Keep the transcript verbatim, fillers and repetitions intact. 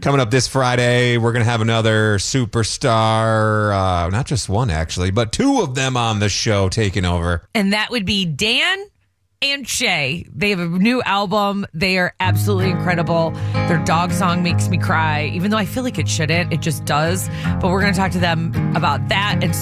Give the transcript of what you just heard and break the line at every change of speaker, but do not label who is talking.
Coming up this Friday, we're going to have another superstar, uh, not just one actually, but two of them on the show taking over.
And that would be Dan and Shay. They have a new album. They are absolutely incredible. Their dog song makes me cry, even though I feel like it shouldn't. It just does. But we're going to talk to them about that and